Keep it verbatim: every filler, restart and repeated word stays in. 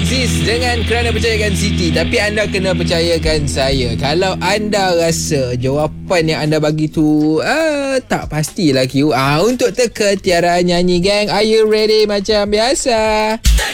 Alexis dengan Kerana Percayakan Siti. Tapi anda kena percayakan saya. Kalau anda rasa jawapan yang anda bagi tu uh, tak pastilah Q. Ah, untuk teka Tiara nyanyi gang. Are you ready macam biasa?